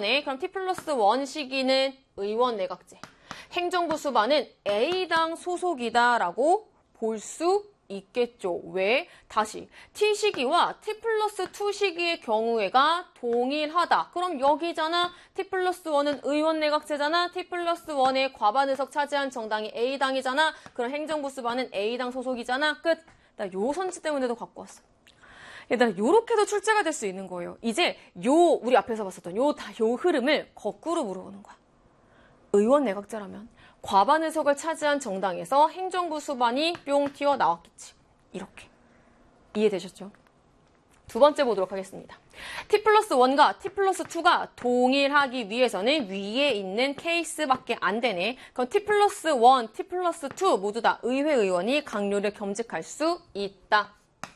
거네. 그럼 T 플러스 1 시기는 의원 내각제. 행정부 수반은 A당 소속이다라고 볼 수 있겠죠. 왜? 다시 T 시기와 T 플러스 2 시기의 경우에가 동일하다. 그럼 여기잖아. T 플러스 1은 의원 내각제잖아. T 플러스 1의 과반 의석 차지한 정당이 A당이잖아. 그럼 행정부 수반은 A당 소속이잖아. 끝. 나 요 선지 때문에도 갖고 왔어. 얘들아, 요렇게도 출제가 될 수 있는 거예요. 이제 우리 앞에서 봤었던 요 흐름을 거꾸로 물어보는 거야. 의원 내각제라면 과반 의석을 차지한 정당에서 행정부 수반이 뿅 튀어나왔겠지. 이렇게. 이해되셨죠? 두 번째 보도록 하겠습니다. T 플러스 1과 T 플러스 2가 동일하기 위해서는 위에 있는 케이스밖에 안 되네. 그럼 T 플러스 1, T 플러스 2 모두 다 의회 의원이 강요를 겸직할 수 있다.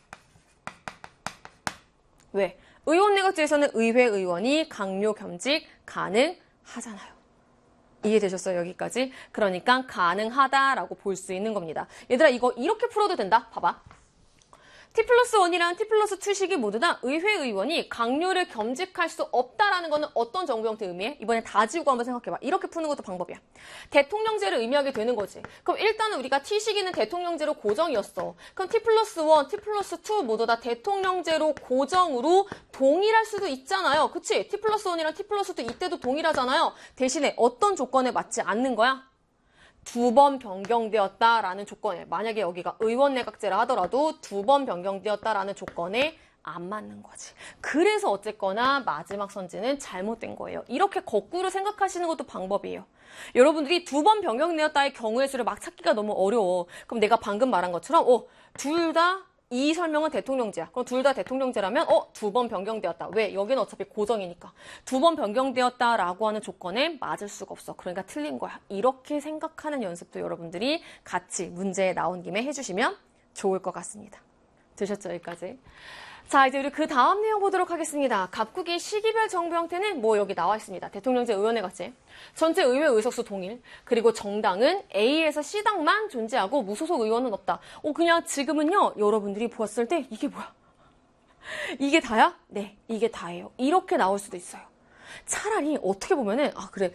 왜? 의원 내각제에서는 의회 의원이 강요 겸직 가능하잖아요. 이해되셨어요? 여기까지? 그러니까 가능하다라고 볼 수 있는 겁니다. 얘들아, 이거 이렇게 풀어도 된다. 봐봐. T 플러스 1이랑 T 플러스 2 시기 모두 다 의회 의원이 강요를 겸직할 수 없다라는 거는 어떤 정부 형태 의미해? 이번에 다 지우고 한번 생각해봐. 이렇게 푸는 것도 방법이야. 대통령제를 의미하게 되는 거지. 그럼 일단은 우리가 T 시기는 대통령제로 고정이었어. 그럼 T 플러스 1, T 플러스 2 모두 다 대통령제로 고정으로 동일할 수도 있잖아요. 그치? T 플러스 1이랑 T 플러스 2 이때도 동일하잖아요. 대신에 어떤 조건에 맞지 않는 거야? 2번 변경되었다라는 조건에, 만약에 여기가 의원 내각제라 하더라도 2번 변경되었다라는 조건에 안 맞는 거지. 그래서 어쨌거나 마지막 선지는 잘못된 거예요. 이렇게 거꾸로 생각하시는 것도 방법이에요. 여러분들이 2번 변경되었다의 경우의 수를 막 찾기가 너무 어려워. 그럼 내가 방금 말한 것처럼 둘 다 이 설명은 대통령제야. 그럼 둘 다 대통령제라면 2번 변경되었다. 왜? 여기는 어차피 고정이니까. 2번 변경되었다라고 하는 조건에 맞을 수가 없어. 그러니까 틀린 거야. 이렇게 생각하는 연습도 여러분들이 같이 문제에 나온 김에 해주시면 좋을 것 같습니다. 되셨죠? 여기까지? 자, 이제 우리 그 다음 내용 보도록 하겠습니다. 각국의 시기별 정부 형태는 여기 나와 있습니다. 대통령제, 의원내각제, 전체 의회 의석수 동일, 그리고 정당은 A에서 C당만 존재하고 무소속 의원은 없다. 그냥 지금은요, 여러분들이 보았을 때 이게 뭐야? 이게 다야? 네, 이게 다예요. 이렇게 나올 수도 있어요. 차라리 어떻게 보면은 그래.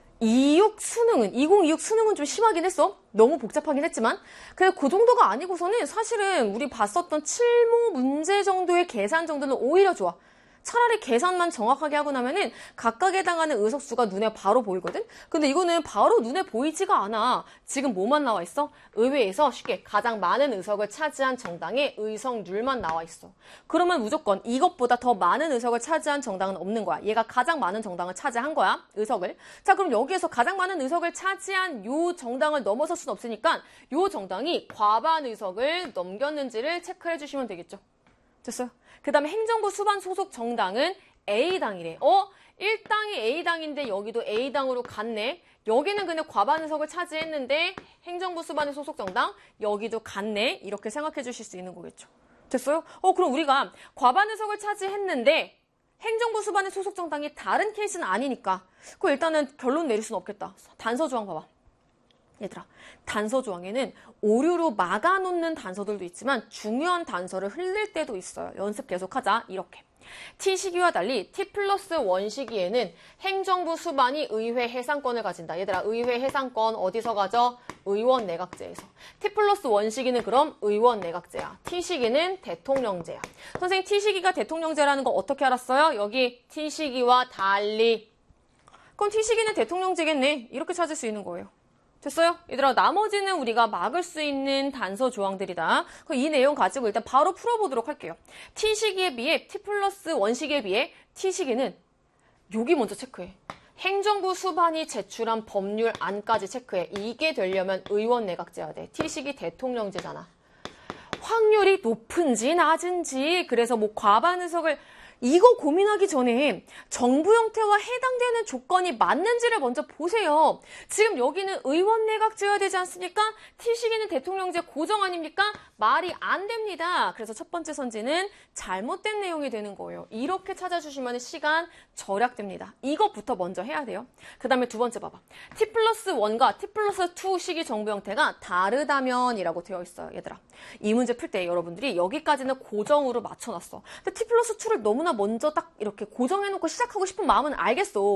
2026 수능은 좀 심하긴 했어. 너무 복잡하긴 했지만. 근데 그 정도가 아니고서는 사실은 우리 봤었던 7모 문제 정도의 계산 정도는 오히려 좋아. 차라리 계산만 정확하게 하고 나면은 각각에 해당하는 의석수가 눈에 바로 보이거든? 근데 이거는 바로 눈에 보이지가 않아. 지금 뭐만 나와 있어? 의회에서 쉽게 가장 많은 의석을 차지한 정당의 의석률만 나와 있어. 그러면 무조건 이것보다 더 많은 의석을 차지한 정당은 없는 거야. 얘가 가장 많은 정당을 차지한 거야. 의석을. 자, 그럼 여기에서 가장 많은 의석을 차지한 요 정당을 넘어설 수는 없으니까 요 정당이 과반 의석을 넘겼는지를 체크해 주시면 되겠죠. 됐어요? 그 다음에 행정부 수반 소속 정당은 A당이래. 1당이 A당인데 여기도 A당으로 갔네. 여기는 근데 과반 의석을 차지했는데 행정부 수반의 소속 정당 여기도 갔네. 이렇게 생각해 주실 수 있는 거겠죠. 됐어요? 그럼 우리가 과반 의석을 차지했는데 행정부 수반의 소속 정당이 다른 케이스는 아니니까 그 일단은 결론 내릴 수는 없겠다. 단서 조항 봐봐. 얘들아, 단서 조항에는 오류로 막아놓는 단서들도 있지만 중요한 단서를 흘릴 때도 있어요. 연습 계속하자. 이렇게. T 시기와 달리 T 플러스 1 시기에는 행정부 수반이 의회 해상권을 가진다. 얘들아, 의회 해상권 어디서 가져? 의원 내각제에서. T 플러스 1 시기는 그럼 의원 내각제야. T 시기는 대통령제야. 선생님, T 시기가 대통령제라는 거 어떻게 알았어요? 여기 T 시기와 달리. 그럼 T 시기는 대통령제겠네. 이렇게 찾을 수 있는 거예요. 됐어요? 얘들아, 나머지는 우리가 막을 수 있는 단서 조항들이다. 이 내용 가지고 일단 바로 풀어보도록 할게요. T 시기에 비해 T 플러스 1 시기에 비해 T 시기는 여기 먼저 체크해. 행정부 수반이 제출한 법률 안까지 체크해. 이게 되려면 의원 내각제여야 돼. T 시기 대통령제잖아. 확률이 높은지 낮은지, 그래서 과반 의석을 이거 고민하기 전에 정부 형태와 해당되는 조건이 맞는지를 먼저 보세요. 지금 여기는 의원 내각제여야 되지 않습니까? T 시기는 대통령제 고정 아닙니까? 말이 안 됩니다. 그래서 첫 번째 선지는 잘못된 내용이 되는 거예요. 이렇게 찾아주시면 시간 절약됩니다. 이것부터 먼저 해야 돼요. 그 다음에 두 번째 봐봐. T 플러스 1과 T 플러스 2 시기 정부 형태가 다르다면 이라고 되어 있어요. 얘들아, 이 문제 풀 때 여러분들이 여기까지는 고정으로 맞춰놨어. 근데 T 플러스 2를 너무나 먼저 딱 이렇게 고정해놓고 시작하고 싶은 마음은 알겠어.